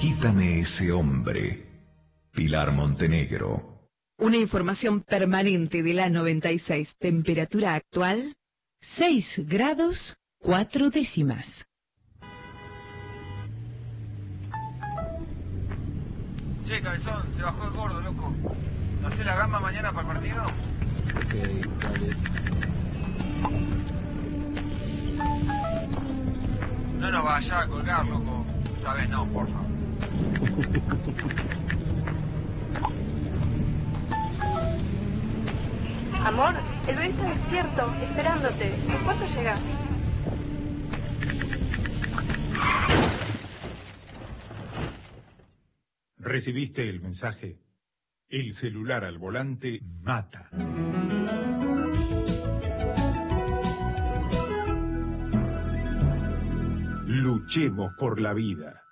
Quítame ese hombre. Pilar Montenegro. Una información permanente de la 96. Temperatura actual, 6 grados 4 décimas. Che, cabezón, se bajó el gordo, loco. ¿No sé la gamba mañana para el partido? Ok, dale. No nos vaya a colgar, loco. Esta vez no, porfa. Amor, el bebé está despierto, esperándote. ¿En cuánto llegas? ¿Recibiste el mensaje? El celular al volante mata. Luchemos por la vida.